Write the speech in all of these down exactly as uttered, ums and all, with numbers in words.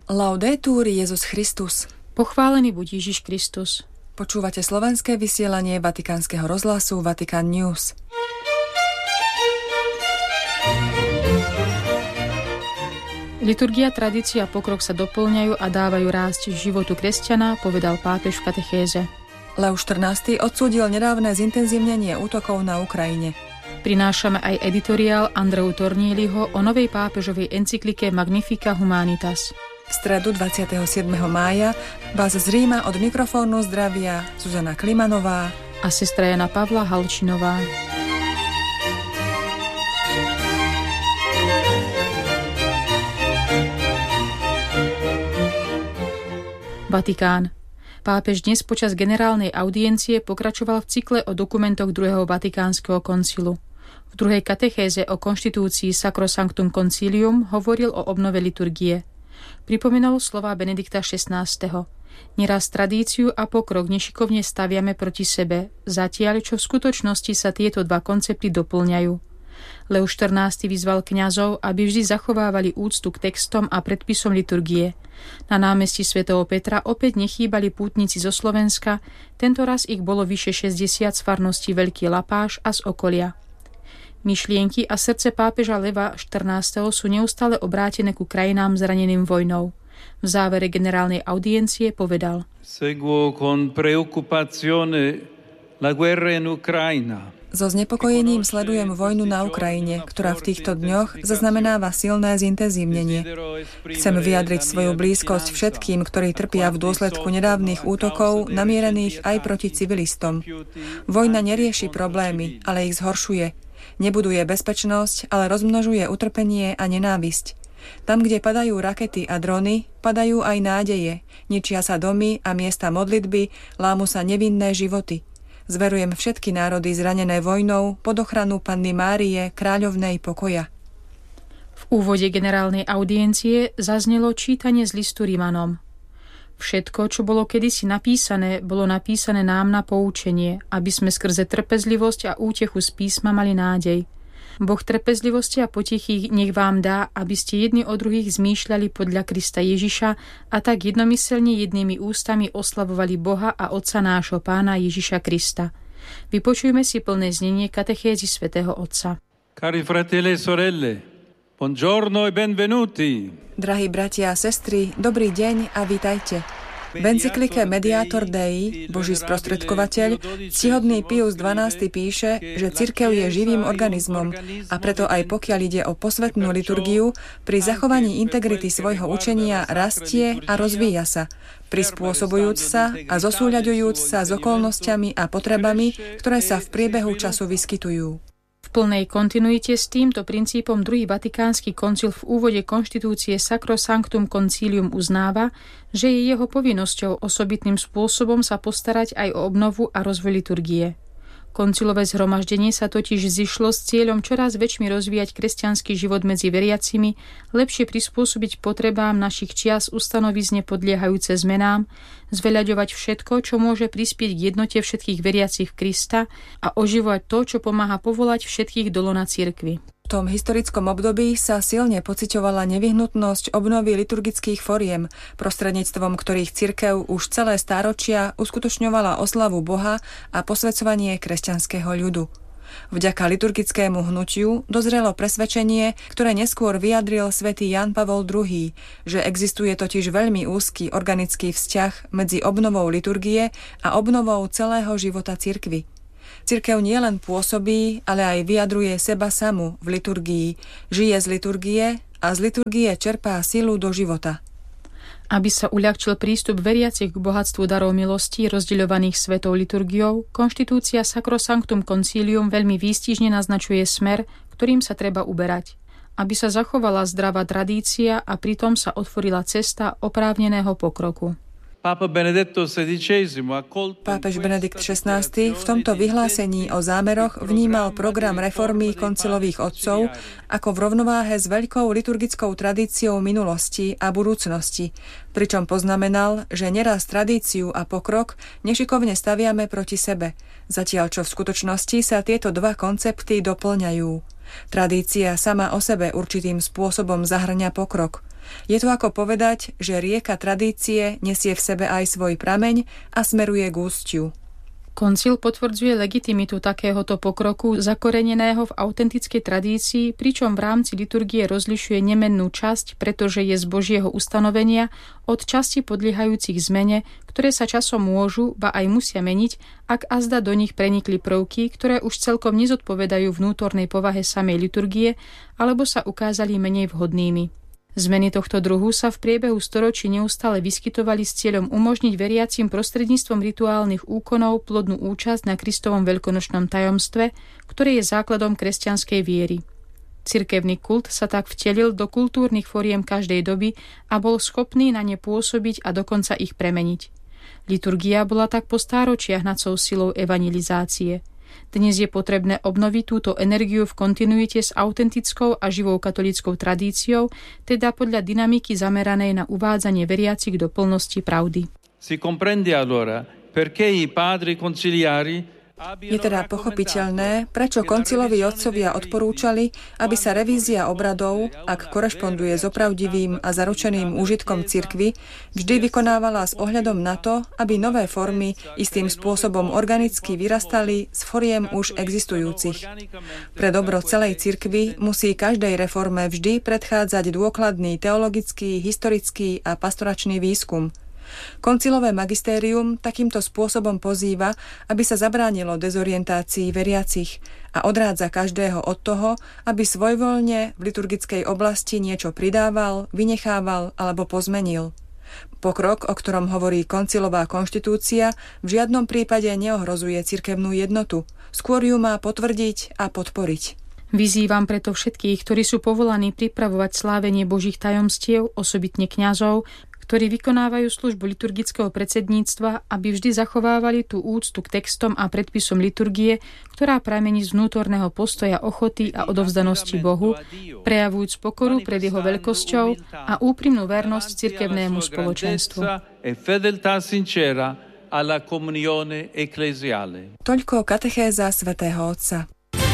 Laudetur Jesus Christus. Pochválený buď Ježiš Kristus. Počúvate slovenské vysielanie Vatikánskeho rozhlasu Vatican News. Liturgia, tradícia a pokrok sa doplňajú a dávajú rásť životu kresťana, povedal pápež v katechéze. Leo štrnásty odsúdil nedávne zintenzívnenie útokov na Ukrajine. Prinášame aj editoriál Andreu Tornieliho o novej pápežovej encyklike Magnifica Humanitas. V stredu dvadsiateho siedmeho mája vás z Ríma od mikrofónu zdravia Zuzana Klimanová a sestra Jana Pavla Halčinová. Vatikán. Pápež dnes počas generálnej audiencie pokračoval v cykle o dokumentoch druhého Vatikánskeho koncilu. V druhej katechéze o konštitúcii Sacrosanctum Concilium hovoril o obnove liturgie. Pripomenul slová Benedikta šestnásteho. Neraz tradíciu a pokrok nešikovne staviame proti sebe, zatiaľ čo v skutočnosti sa tieto dva koncepty doplňajú. Leo štrnásty vyzval kňazov, aby vždy zachovávali úctu k textom a predpisom liturgie. Na námestí svätého Petra opäť nechýbali pútnici zo Slovenska, tento raz ich bolo vyše šesťdesiat z farností Veľký Lapáš a z okolia. Myšlienky a srdce pápeža Leva štrnásteho sú neustále obrátené ku krajinám zraneným vojnou. V závere generálnej audiencie povedal: Seguo con preoccupazione la guerra in Ucraina. So znepokojením sledujem vojnu na Ukrajine, ktorá v týchto dňoch zaznamenáva silné zintenzívnenie. Chcem vyjadriť svoju blízkosť všetkým, ktorí trpia v dôsledku nedávnych útokov namierených aj proti civilistom. Vojna nerieši problémy, ale ich zhoršuje. Nebuduje bezpečnosť, ale rozmnožuje utrpenie a nenávisť. Tam, kde padajú rakety a drony, padajú aj nádeje, ničia sa domy a miesta modlitby, lámu sa nevinné životy. Zverujem všetky národy zranené vojnou pod ochranu Panny Márie, kráľovnej pokoja. V úvode generálnej audiencie zaznelo čítanie z listu Rimanom. Všetko, čo bolo kedysi napísané, bolo napísané nám na poučenie, aby sme skrze trpezlivosť a útechu z písma mali nádej. Boh trpezlivosti a potechy nech vám dá, aby ste jedni o druhých zmýšľali podľa Krista Ježiša a tak jednomyselne jednými ústami oslavovali Boha a Otca nášho Pána Ježiša Krista. Vypočujme si plné znenie katechézy svätého Otca. Cari fratelli e sorelle, buongiorno e benvenuti. Drahí bratia a sestry, dobrý deň a vítajte. V encyklike Mediator Dei, Boží sprostredkovateľ, ctihodný Pius dvanásty píše, že cirkev je živým organizmom a preto aj pokiaľ ide o posvätnú liturgiu, pri zachovaní integrity svojho učenia rastie a rozvíja sa, prispôsobujúc sa a zosúľaďujúc sa s okolnostiami a potrebami, ktoré sa v priebehu času vyskytujú. V plnej kontinuite s týmto princípom druhý Vatikánsky koncil v úvode konštitúcie Sacrosanctum Concilium uznáva, že je jeho povinnosťou osobitným spôsobom sa postarať aj o obnovu a rozvoj liturgie. Koncilové zhromaždenie sa totiž zišlo s cieľom čoraz väčšmi rozvíjať kresťanský život medzi veriacimi, lepšie prispôsobiť potrebám našich čias ustanovizne podliehajúce zmenám, zveľaďovať všetko, čo môže prispieť k jednote všetkých veriacich v Krista a oživovať to, čo pomáha povolať všetkých do lona cirkvi. V tom historickom období sa silne pociťovala nevyhnutnosť obnovy liturgických foriem, prostredníctvom ktorých cirkev už celé stáročia uskutočňovala oslavu Boha a posväcovanie kresťanského ľudu. Vďaka liturgickému hnutiu dozrelo presvedčenie, ktoré neskôr vyjadril svätý Ján Pavol druhý, že existuje totiž veľmi úzky organický vzťah medzi obnovou liturgie a obnovou celého života cirkvi. Cirkev nielen pôsobí, ale aj vyjadruje seba samu v liturgii, žije z liturgie a z liturgie čerpá silu do života. Aby sa uľahčil prístup veriacich k bohatstvu darov milosti rozdeľovaných svetou liturgiou, konštitúcia Sacrosanctum Concilium veľmi výstižne naznačuje smer, ktorým sa treba uberať. Aby sa zachovala zdravá tradícia a pritom sa otvorila cesta oprávneného pokroku. Pápež Benedikt šestnásty v tomto vyhlásení o zámeroch vnímal program reformy koncilových otcov ako v rovnováhe s veľkou liturgickou tradíciou minulosti a budúcnosti, pričom poznamenal, že neraz tradíciu a pokrok nešikovne staviame proti sebe, zatiaľ čo v skutočnosti sa tieto dva koncepty doplňajú. Tradícia sama o sebe určitým spôsobom zahŕňa pokrok. Je to ako povedať, že rieka tradície nesie v sebe aj svoj prameň a smeruje k ústiu. Koncil potvrdzuje legitimitu takéhoto pokroku zakoreneného v autentickej tradícii, pričom v rámci liturgie rozlišuje nemennú časť, pretože je z Božieho ustanovenia, od časti podliehajúcich zmene, ktoré sa časom môžu, ba aj musia meniť, ak azda do nich prenikli prvky, ktoré už celkom nezodpovedajú vnútornej povahe samej liturgie, alebo sa ukázali menej vhodnými. Zmeny tohto druhu sa v priebehu storočí neustále vyskytovali s cieľom umožniť veriacim prostredníctvom rituálnych úkonov plodnú účasť na Kristovom veľkonočnom tajomstve, ktoré je základom kresťanskej viery. Cirkevný kult sa tak vtelil do kultúrnych foriem každej doby a bol schopný na ne pôsobiť a dokonca ich premeniť. Liturgia bola tak po stáročiach hnacou silou evangelizácie. Dnes je potrebné obnoviť túto energiu v kontinuite s autentickou a živou katolíckou tradíciou, teda podľa dynamiky zameranej na uvádzanie veriacich do plnosti pravdy. Si comprende allora perché i padri conciliari. Je teda pochopiteľné, prečo konciloví otcovia odporúčali, aby sa revízia obradov, ak korešponduje s opravdivým a zaručeným úžitkom cirkvi, vždy vykonávala s ohľadom na to, aby nové formy istým spôsobom organicky vyrastali z foriem už existujúcich. Pre dobro celej cirkvi musí každej reforme vždy predchádzať dôkladný teologický, historický a pastoračný výskum. Koncilové magistérium takýmto spôsobom pozýva, aby sa zabránilo dezorientácii veriacich a odrádza každého od toho, aby svojvoľne v liturgickej oblasti niečo pridával, vynechával alebo pozmenil. Pokrok, o ktorom hovorí koncilová konštitúcia, v žiadnom prípade neohrozuje cirkevnú jednotu, skôr ju má potvrdiť a podporiť. Vyzývam preto všetkých, ktorí sú povolaní pripravovať slávenie Božích tajomstiev, osobitne kňazov, ktorí vykonávajú službu liturgického predsedníctva, aby vždy zachovávali tú úctu k textom a predpisom liturgie, ktorá pramení z vnútorného postoja ochoty a odovzdanosti Bohu, prejavujúc pokoru pred jeho veľkosťou a úprimnú vernosť cirkevnému spoločenstvu. Toľko katechéza svätého Otca.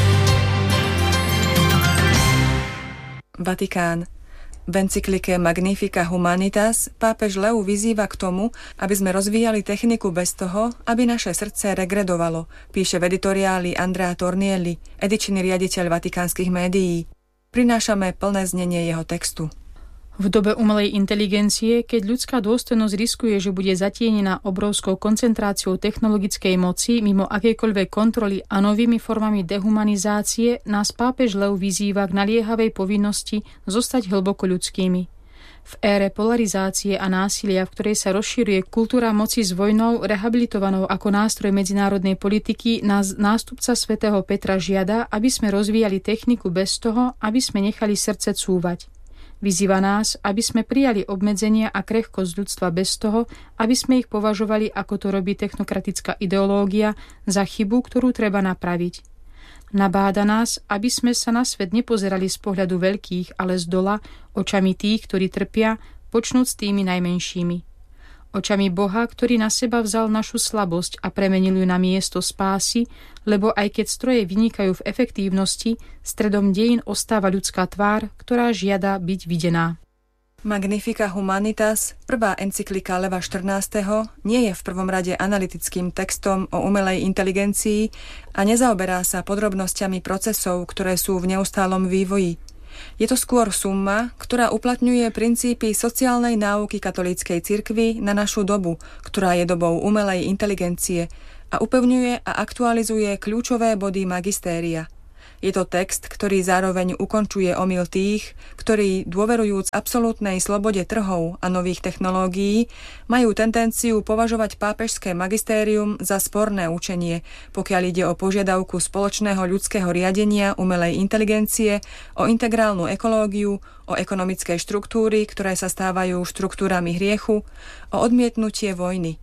Vatikán. V encyklike Magnifica Humanitas pápež Leu vyzýva k tomu, aby sme rozvíjali techniku bez toho, aby naše srdce regredovalo, píše v editoriáli Andrea Tornielli, edičný riaditeľ vatikánskych médií. Prinášame plné znenie jeho textu. V dobe umelej inteligencie, keď ľudská dôstojnosť riskuje, že bude zatienená obrovskou koncentráciou technologickej moci mimo akejkoľvek kontroly a novými formami dehumanizácie, nás pápež Leu vyzýva k naliehavej povinnosti zostať hlboko ľudskými. V ére polarizácie a násilia, v ktorej sa rozširuje kultúra moci s vojnou, rehabilitovanou ako nástroj medzinárodnej politiky, nás nástupca svätého Petra žiada, aby sme rozvíjali techniku bez toho, aby sme nechali srdce cúvať. Vyzýva nás, aby sme prijali obmedzenia a krehkosť ľudstva bez toho, aby sme ich považovali, ako to robí technokratická ideológia, za chybu, ktorú treba napraviť. Nabáda nás, aby sme sa na svet nepozerali z pohľadu veľkých, ale z dola, očami tých, ktorí trpia, počnúc s tými najmenšími. Očami Boha, ktorý na seba vzal našu slabosť a premenil ju na miesto spásy, lebo aj keď stroje vynikajú v efektívnosti, stredom dejín ostáva ľudská tvár, ktorá žiada byť videná. Magnifica Humanitas, prvá encyklika Leva štrnásteho, nie je v prvom rade analytickým textom o umelej inteligencii a nezaoberá sa podrobnosťami procesov, ktoré sú v neustálom vývoji. Je to skôr summa, ktorá uplatňuje princípy sociálnej náuky katolíckej cirkvi na našu dobu, ktorá je dobou umelej inteligencie, a upevňuje a aktualizuje kľúčové body magistéria. Je to text, ktorý zároveň ukončuje omyl tých, ktorí, dôverujúc absolútnej slobode trhov a nových technológií, majú tendenciu považovať pápežské magistérium za sporné učenie, pokiaľ ide o požiadavku spoločného ľudského riadenia umelej inteligencie, o integrálnu ekológiu, o ekonomické štruktúry, ktoré sa stávajú štruktúrami hriechu, o odmietnutie vojny.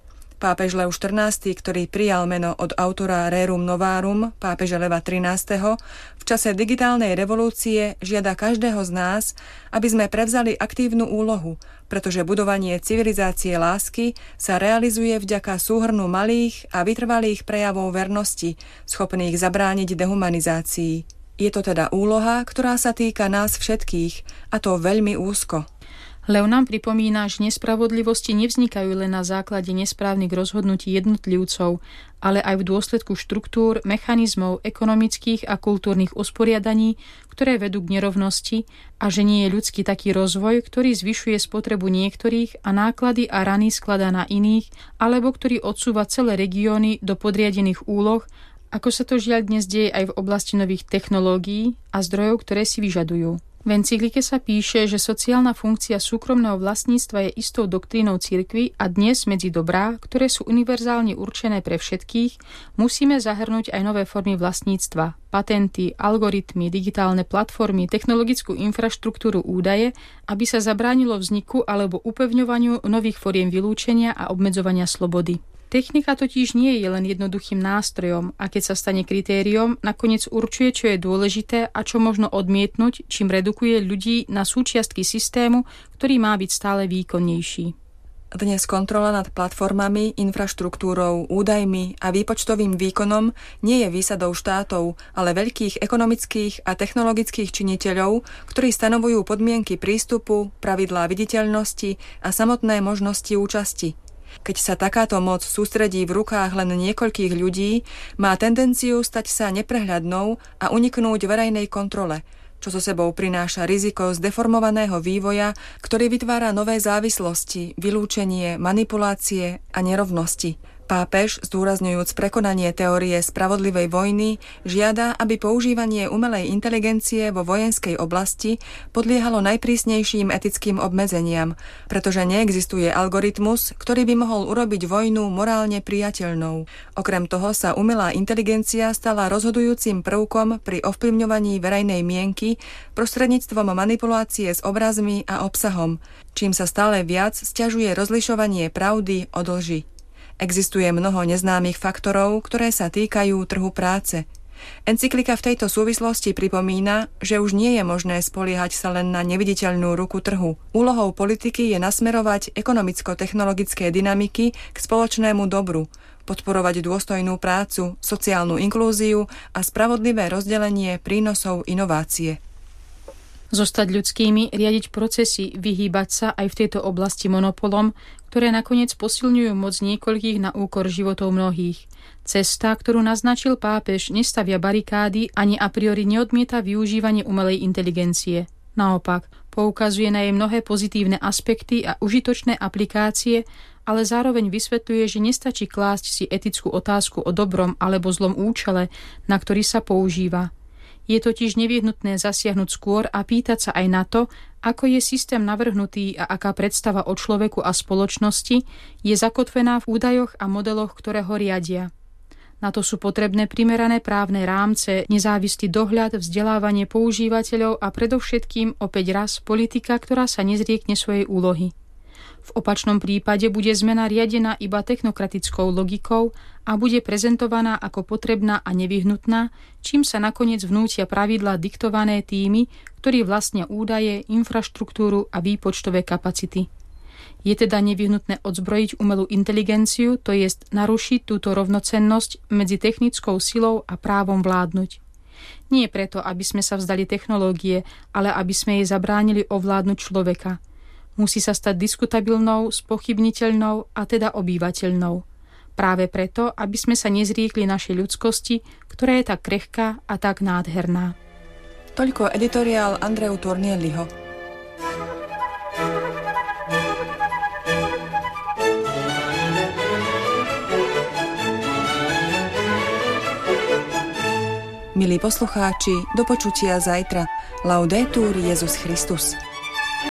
Pápež Leo štrnásty, ktorý prijal meno od autora Rerum Novarum, pápeža Leva trinásteho, v čase digitálnej revolúcie žiada každého z nás, aby sme prevzali aktívnu úlohu, pretože budovanie civilizácie lásky sa realizuje vďaka súhrnu malých a vytrvalých prejavov vernosti, schopných zabrániť dehumanizácii. Je to teda úloha, ktorá sa týka nás všetkých, a to veľmi úzko. Leo nám pripomína, že nespravodlivosti nevznikajú len na základe nesprávnych rozhodnutí jednotlivcov, ale aj v dôsledku štruktúr, mechanizmov, ekonomických a kultúrnych usporiadaní, ktoré vedú k nerovnosti, a že nie je ľudský taký rozvoj, ktorý zvyšuje spotrebu niektorých a náklady a rany skladá na iných, alebo ktorý odsúva celé regióny do podriadených úloh, ako sa to žiaľ dnes deje aj v oblasti nových technológií a zdrojov, ktoré si vyžadujú. V encyklike sa píše, že sociálna funkcia súkromného vlastníctva je istou doktrínou cirkvi a dnes medzi dobrá, ktoré sú univerzálne určené pre všetkých, musíme zahrnúť aj nové formy vlastníctva, patenty, algoritmy, digitálne platformy, technologickú infraštruktúru, údaje, aby sa zabránilo vzniku alebo upevňovaniu nových foriem vylúčenia a obmedzovania slobody. Technika totiž nie je len jednoduchým nástrojom a keď sa stane kritériom, nakoniec určuje, čo je dôležité a čo možno odmietnúť, čím redukuje ľudí na súčiastky systému, ktorý má byť stále výkonnejší. Dnes kontrola nad platformami, infraštruktúrou, údajmi a výpočtovým výkonom nie je výsadou štátov, ale veľkých ekonomických a technologických činiteľov, ktorí stanovujú podmienky prístupu, pravidlá viditeľnosti a samotné možnosti účasti. Keď sa takáto moc sústredí v rukách len niekoľkých ľudí, má tendenciu stať sa neprehľadnou a uniknúť verejnej kontrole, čo so sebou prináša riziko zdeformovaného vývoja, ktorý vytvára nové závislosti, vylúčenie, manipulácie a nerovnosti. Pápež, zdôrazňujúc prekonanie teórie spravodlivej vojny, žiada, aby používanie umelej inteligencie vo vojenskej oblasti podliehalo najprísnejším etickým obmedzeniam, pretože neexistuje algoritmus, ktorý by mohol urobiť vojnu morálne prijateľnou. Okrem toho sa umelá inteligencia stala rozhodujúcim prvkom pri ovplyvňovaní verejnej mienky prostredníctvom manipulácie s obrazmi a obsahom, čím sa stále viac sťažuje rozlišovanie pravdy od lži. Existuje mnoho neznámych faktorov, ktoré sa týkajú trhu práce. Encyklika v tejto súvislosti pripomína, že už nie je možné spoliehať sa len na neviditeľnú ruku trhu. Úlohou politiky je nasmerovať ekonomicko-technologické dynamiky k spoločnému dobru, podporovať dôstojnú prácu, sociálnu inklúziu a spravodlivé rozdelenie prínosov inovácie. Zostať ľudskými, riadiť procesy, vyhýbať sa aj v tejto oblasti monopolom, ktoré nakoniec posilňujú moc niekoľkých na úkor životov mnohých. Cesta, ktorú naznačil pápež, nestavia barikády ani a priori neodmieta využívanie umelej inteligencie. Naopak, poukazuje na jej mnohé pozitívne aspekty a užitočné aplikácie, ale zároveň vysvetľuje, že nestačí klásť si etickú otázku o dobrom alebo zlom účele, na ktorý sa používa. Je totiž nevyhnutné zasiahnuť skôr a pýtať sa aj na to, ako je systém navrhnutý a aká predstava o človeku a spoločnosti je zakotvená v údajoch a modeloch, ktoré ho riadia. Na to sú potrebné primerané právne rámce, nezávislý dohľad, vzdelávanie používateľov a predovšetkým opäť raz politika, ktorá sa nezriekne svojej úlohy. V opačnom prípade bude zmena riadená iba technokratickou logikou a bude prezentovaná ako potrebná a nevyhnutná, čím sa nakoniec vnútia pravidlá diktované tými, ktorí vlastnia údaje, infraštruktúru a výpočtové kapacity. Je teda nevyhnutné odzbrojiť umelú inteligenciu, to jest narušiť túto rovnocennosť medzi technickou silou a právom vládnuť. Nie preto, aby sme sa vzdali technológie, ale aby sme jej zabránili ovládnuť človeka. Musí sa stať diskutabilnou, spochybniteľnou a teda obývateľnou. Práve preto, aby sme sa nezriekli našej ľudskosti, ktorá je tak krehká a tak nádherná. Toľko editoriál Andreu Tornielliho. Milí poslucháči, do počutia zajtra. Laudetur Jesus Christus.